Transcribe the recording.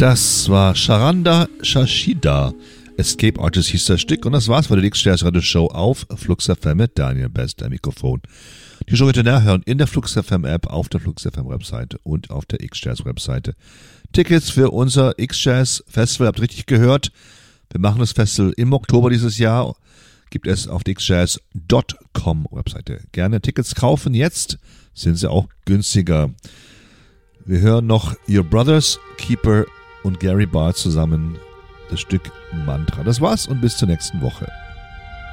Das war Charanda Shashida. Escape Artist hieß das Stück und das war's für die X-Stars Radio Show auf Flux FM mit Daniel Best am Mikrofon. Die Show könnt ihr nachhören in der Flux FM App, auf der Flux FM Webseite und auf der X-Jazz Webseite. Tickets für unser X-Jazz Festival, habt richtig gehört. Wir machen das Festival im Oktober dieses Jahr. Gibt es auf der xjazz.com Webseite. Gerne Tickets kaufen, jetzt sind sie auch günstiger. Wir hören noch Your Brothers Keeper und Gary Barr zusammen das Stück Mantra. Das war's und bis zur nächsten Woche.